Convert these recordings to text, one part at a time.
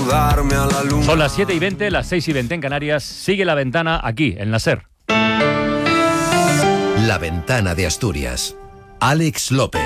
mudarme a la luna. Son las 7:20, las 6:20 en Canarias. Sigue La Ventana aquí, en la SER. La Ventana de Asturias. Alex López.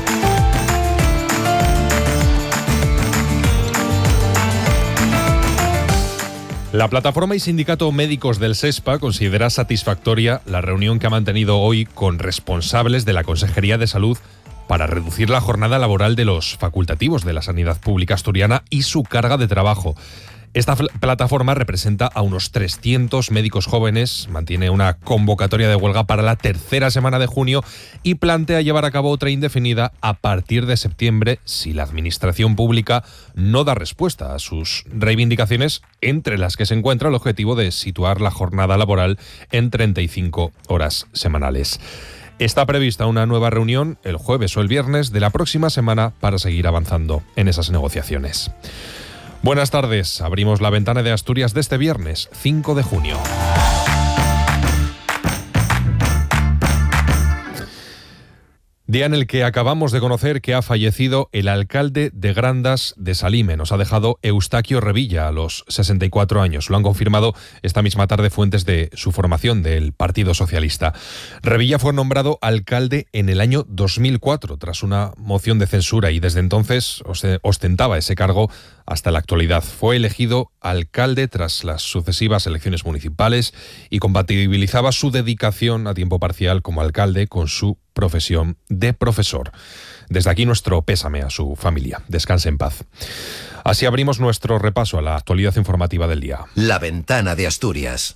La plataforma y sindicato médicos del SESPA considera satisfactoria la reunión que ha mantenido hoy con responsables de la Consejería de Salud para reducir la jornada laboral de los facultativos de la sanidad pública asturiana y su carga de trabajo. Esta plataforma representa a unos 300 médicos jóvenes, mantiene una convocatoria de huelga para la tercera semana de junio y plantea llevar a cabo otra indefinida a partir de septiembre si la administración pública no da respuesta a sus reivindicaciones, entre las que se encuentra el objetivo de situar la jornada laboral en 35 horas semanales. Está prevista una nueva reunión el jueves o el viernes de la próxima semana para seguir avanzando en esas negociaciones. Buenas tardes, abrimos la ventana de Asturias de este viernes, 5 de junio. Día en el que acabamos de conocer que ha fallecido el alcalde de Grandas de Salime. Nos ha dejado Eustaquio Revilla a los 64 años. Lo han confirmado esta misma tarde fuentes de su formación del Partido Socialista. Revilla fue nombrado alcalde en el año 2004 tras una moción de censura y desde entonces ostentaba ese cargo hasta la actualidad. Fue elegido alcalde tras las sucesivas elecciones municipales y compatibilizaba su dedicación a tiempo parcial como alcalde con su profesión de profesor. Desde aquí nuestro pésame a su familia. Descanse en paz. Así abrimos nuestro repaso a la actualidad informativa del día. La Ventana de Asturias.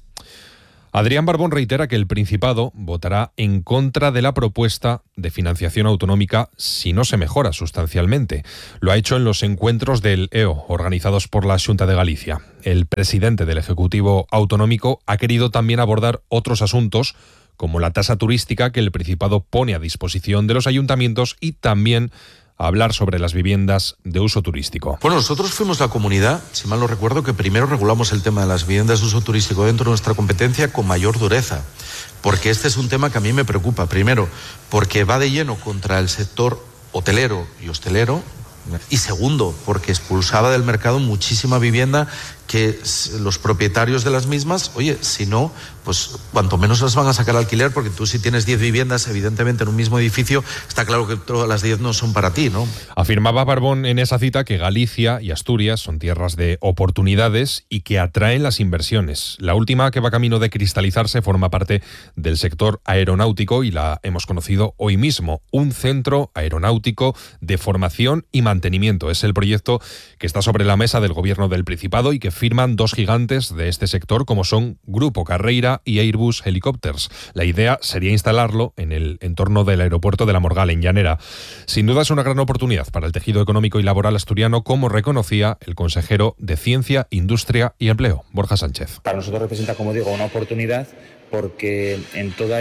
Adrián Barbón reitera que el Principado votará en contra de la propuesta de financiación autonómica si no se mejora sustancialmente. Lo ha hecho en los encuentros del EO, organizados por la Xunta de Galicia. El presidente del Ejecutivo Autonómico ha querido también abordar otros asuntos, como la tasa turística que el Principado pone a disposición de los ayuntamientos y también hablar sobre las viviendas de uso turístico. Bueno, nosotros fuimos la comunidad, si mal no recuerdo, que primero regulamos el tema de las viviendas de uso turístico dentro de nuestra competencia con mayor dureza, porque este es un tema que a mí me preocupa. Primero, porque va de lleno contra el sector hotelero y hostelero, y segundo, porque expulsaba del mercado muchísima vivienda que los propietarios de las mismas, oye, si no, pues cuanto menos las van a sacar al alquiler, porque tú si tienes 10 viviendas, evidentemente en un mismo edificio, está claro que todas las 10 no son para ti, ¿no? Afirmaba Barbón en esa cita que Galicia y Asturias son tierras de oportunidades y que atraen las inversiones. La última, que va camino de cristalizarse, forma parte del sector aeronáutico y la hemos conocido hoy mismo, un centro aeronáutico de formación y mantenimiento. Es el proyecto que está sobre la mesa del Gobierno del Principado y que firman dos gigantes de este sector como son Grupo Carreira y Airbus Helicopters. La idea sería instalarlo en el entorno del aeropuerto de La Morgal, en Llanera. Sin duda es una gran oportunidad para el tejido económico y laboral asturiano, como reconocía el consejero de Ciencia, Industria y Empleo, Borja Sánchez. Para nosotros representa, como digo, una oportunidad porque en toda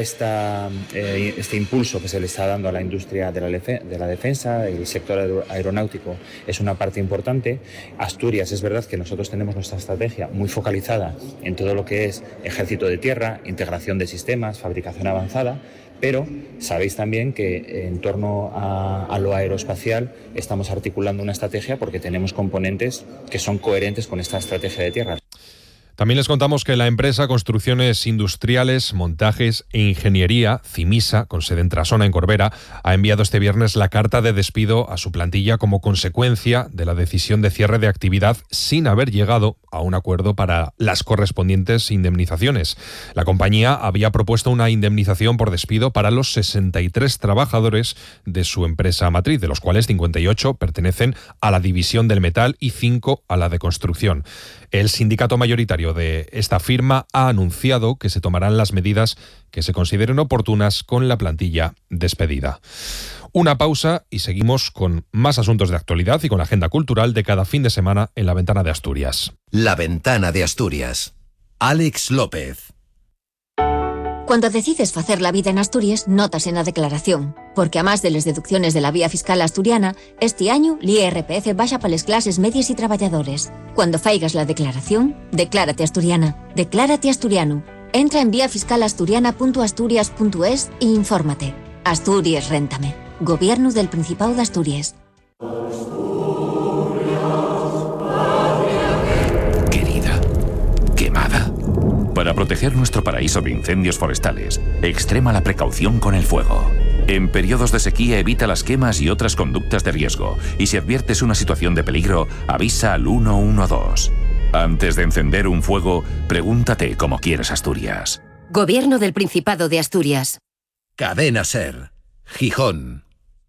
este impulso que se le está dando a la industria de la defensa, el sector aeronáutico es una parte importante. Asturias, es verdad que nosotros tenemos nuestra estrategia muy focalizada en todo lo que es ejército de tierra, integración de sistemas, fabricación avanzada, pero sabéis también que en torno a lo aeroespacial estamos articulando una estrategia porque tenemos componentes que son coherentes con esta estrategia de tierra. También les contamos que la empresa Construcciones Industriales, Montajes e Ingeniería, Cimisa, con sede en Trasona, en Corbera, ha enviado este viernes la carta de despido a su plantilla como consecuencia de la decisión de cierre de actividad sin haber llegado a un acuerdo para las correspondientes indemnizaciones. La compañía había propuesto una indemnización por despido para los 63 trabajadores de su empresa matriz, de los cuales 58 pertenecen a la división del metal y 5 a la de construcción. El sindicato mayoritario de esta firma ha anunciado que se tomarán las medidas que se consideren oportunas con la plantilla despedida. Una pausa y seguimos con más asuntos de actualidad y con la agenda cultural de cada fin de semana en La Ventana de Asturias. La Ventana de Asturias. Alex López. Cuando decides facer la vida en Asturias, notas en la declaración, porque a más de las deducciones de la vía fiscal asturiana, este año l'IRPF baixa para las clases medias y trabajadores. Cuando faigas la declaración, declárate asturiana, declárate asturiano. Entra en viafiscalasturiana.asturias.es e infórmate. Asturias, réntame. Gobierno del Principado de Asturias. proteger nuestro paraíso de incendios forestales, extrema la precaución con el fuego. En periodos de sequía evita las quemas y otras conductas de riesgo, y si adviertes una situación de peligro, avisa al 112. Antes de encender un fuego, pregúntate cómo quieres Asturias. Gobierno del Principado de Asturias. Cadena SER. Gijón.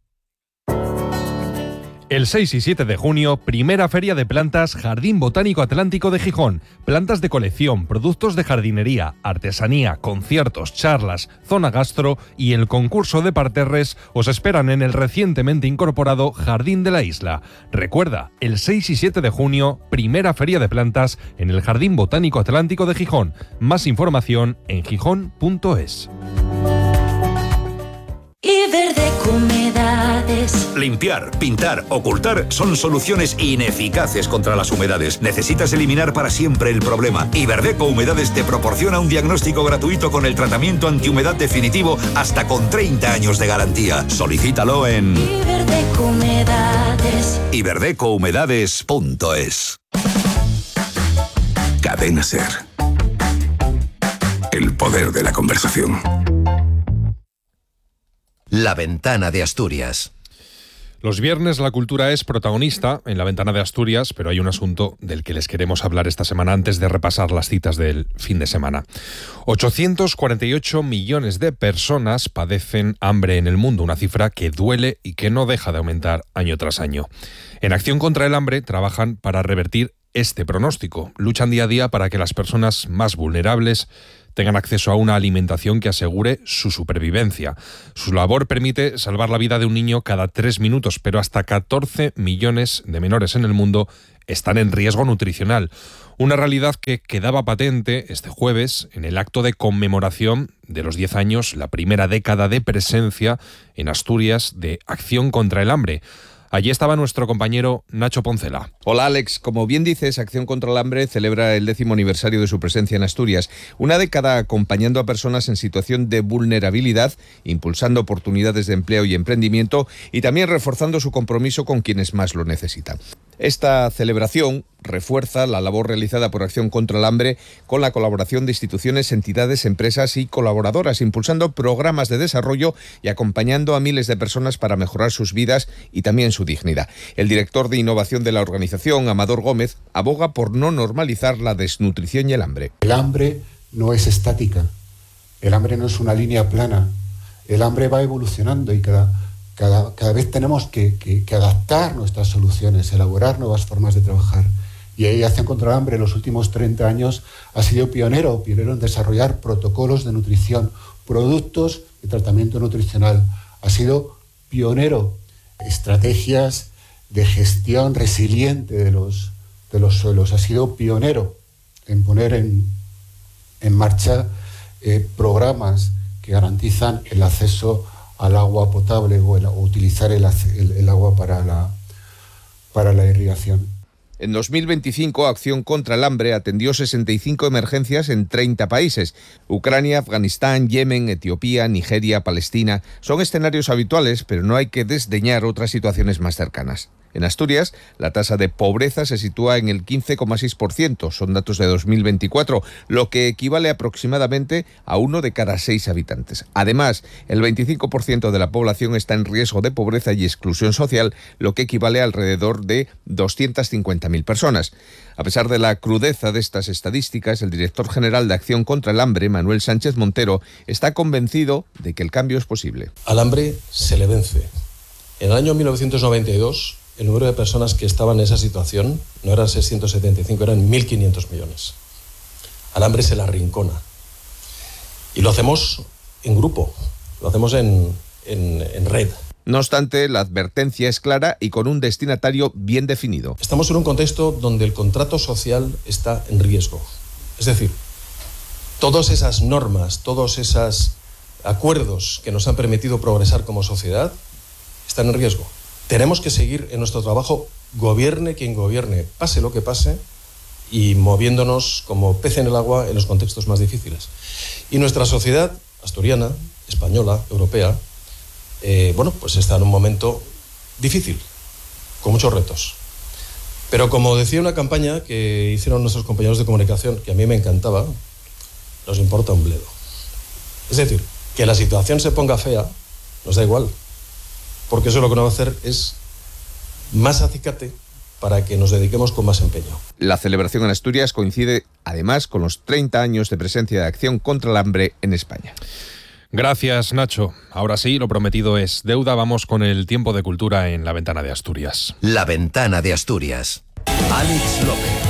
El 6 y 7 de junio, primera feria de plantas Jardín Botánico Atlántico de Gijón. Plantas de colección, productos de jardinería, artesanía, conciertos, charlas, zona gastro y el concurso de parterres os esperan en el recientemente incorporado Jardín de la Isla. Recuerda, el 6 y 7 de junio, primera feria de plantas en el Jardín Botánico Atlántico de Gijón. Más información en gijón.es. Iberdeco Humedades. Limpiar, pintar, ocultar son soluciones ineficaces contra las humedades. Necesitas eliminar para siempre el problema. Iberdeco Humedades te proporciona un diagnóstico gratuito con el tratamiento antihumedad definitivo hasta con 30 años de garantía. Solicítalo en Iberdeco Humedades. iberdecohumedades.es. Cadena SER. El poder de la conversación. La Ventana de Asturias. Los viernes la cultura es protagonista en La Ventana de Asturias, pero hay un asunto del que les queremos hablar esta semana antes de repasar las citas del fin de semana. 848 millones de personas padecen hambre en el mundo, una cifra que duele y que no deja de aumentar año tras año. En Acción contra el Hambre trabajan para revertir este pronóstico. Luchan día a día para que las personas más vulnerables tengan acceso a una alimentación que asegure su supervivencia. Su labor permite salvar la vida de un niño cada 3 minutos, pero hasta 14 millones de menores en el mundo están en riesgo nutricional. Una realidad que quedaba patente este jueves en el acto de conmemoración de los 10 años, la primera década de presencia en Asturias de Acción contra el Hambre. Allí estaba nuestro compañero Nacho Poncela. Hola Alex, como bien dices, Acción contra el Hambre celebra el 10º aniversario de su presencia en Asturias. Una década acompañando a personas en situación de vulnerabilidad, impulsando oportunidades de empleo y emprendimiento y también reforzando su compromiso con quienes más lo necesitan. Esta celebración refuerza la labor realizada por Acción contra el Hambre con la colaboración de instituciones, entidades, empresas y colaboradoras, impulsando programas de desarrollo y acompañando a miles de personas para mejorar sus vidas y también su dignidad. El director de innovación de la organización, Amador Gómez, aboga por no normalizar la desnutrición y el hambre. El hambre no es estática, el hambre no es una línea plana, el hambre va evolucionando y cada vez tenemos que adaptar nuestras soluciones, elaborar nuevas formas de trabajar. Y ahí Acción contra el Hambre en los últimos 30 años ha sido pionero en desarrollar protocolos de nutrición, productos de tratamiento nutricional. Ha sido pionero estrategias de gestión resiliente de los suelos. Ha sido pionero en poner en marcha programas que garantizan el acceso al agua potable o utilizar el agua para la irrigación. En 2025, Acción contra el Hambre atendió 65 emergencias en 30 países. Ucrania, Afganistán, Yemen, Etiopía, Nigeria, Palestina son escenarios habituales, pero no hay que desdeñar otras situaciones más cercanas. En Asturias, la tasa de pobreza se sitúa en el 15,6%, son datos de 2024, lo que equivale aproximadamente a 1 de cada 6 habitantes. Además, el 25% de la población está en riesgo de pobreza y exclusión social, lo que equivale a alrededor de 250.000 personas. A pesar de la crudeza de estas estadísticas, el director general de Acción contra el Hambre, Manuel Sánchez Montero, está convencido de que el cambio es posible. Al hambre se le vence. En el año 1992... el número de personas que estaban en esa situación no eran 675, eran 1.500 millones. Al hambre se la arrincona. Y lo hacemos en grupo, lo hacemos en red. No obstante, la advertencia es clara y con un destinatario bien definido. Estamos en un contexto donde el contrato social está en riesgo. Es decir, todas esas normas, todos esos acuerdos que nos han permitido progresar como sociedad están en riesgo. Tenemos que seguir en nuestro trabajo, gobierne quien gobierne, pase lo que pase, y moviéndonos como pez en el agua en los contextos más difíciles. Y nuestra sociedad asturiana, española, europea, pues está en un momento difícil, con muchos retos. Pero como decía una campaña que hicieron nuestros compañeros de comunicación, que a mí me encantaba, nos importa un bledo. Es decir, que la situación se ponga fea, nos da igual, porque eso lo que nos va a hacer es más acicate para que nos dediquemos con más empeño. La celebración en Asturias coincide además con los 30 años de presencia de Acción contra el Hambre en España. Gracias, Nacho. Ahora sí, lo prometido es deuda. Vamos con el tiempo de cultura en La Ventana de Asturias. La Ventana de Asturias. Alex López.